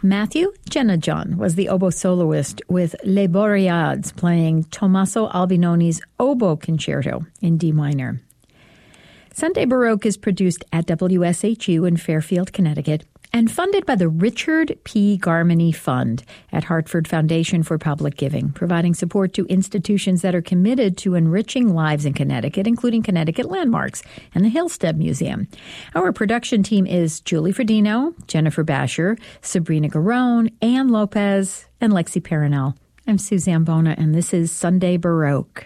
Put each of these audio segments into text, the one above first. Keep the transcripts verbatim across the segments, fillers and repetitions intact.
Matthew Jenajon was the oboe soloist with Les Boreades playing Tommaso Albinoni's Oboe Concerto in D minor. Sunday Baroque is produced at W S H U in Fairfield, Connecticut, and funded by the Richard P. Garmany Fund at Hartford Foundation for Public Giving, providing support to institutions that are committed to enriching lives in Connecticut, including Connecticut Landmarks and the Hillstead Museum. Our production team is Julie Fredino, Jennifer Basher, Sabrina Garone, Ann Lopez, and Lexi Parinel. I'm Suzanne Bona, and this is Sunday Baroque.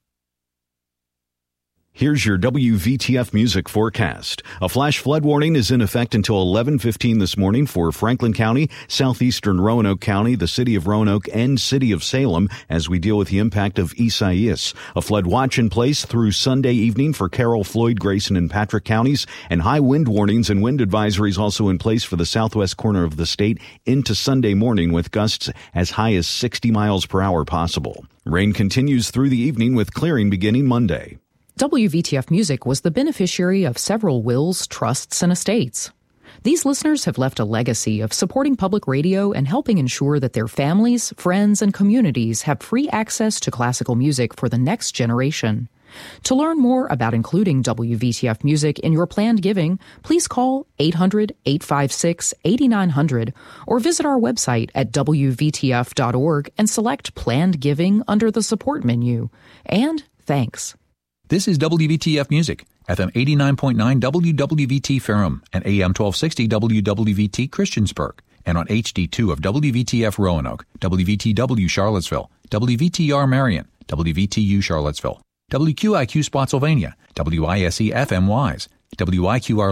Here's your W V T F music forecast. A flash flood warning is in effect until eleven fifteen this morning for Franklin County, southeastern Roanoke County, the city of Roanoke, and city of Salem as we deal with the impact of Isaias. A flood watch in place through Sunday evening for Carroll, Floyd, Grayson, and Patrick counties, and high wind warnings and wind advisories also in place for the southwest corner of the state into Sunday morning with gusts as high as sixty miles per hour possible. Rain continues through the evening with clearing beginning Monday. W V T F Music was the beneficiary of several wills, trusts, and estates. These listeners have left a legacy of supporting public radio and helping ensure that their families, friends, and communities have free access to classical music for the next generation. To learn more about including W V T F Music in your planned giving, please call eight hundred, eight five six, eight nine zero zero or visit our website at w v t f dot org and select Planned Giving under the Support menu. And thanks. This is W V T F Music, F M eighty-nine point nine W W V T Ferrum and A M twelve sixty W W V T Christiansburg, and on H D two of W V T F Roanoke, W V T W Charlottesville, W V T R Marion, W V T U Charlottesville, W Q I Q Spotsylvania, W I S E F M Wise, W I Q R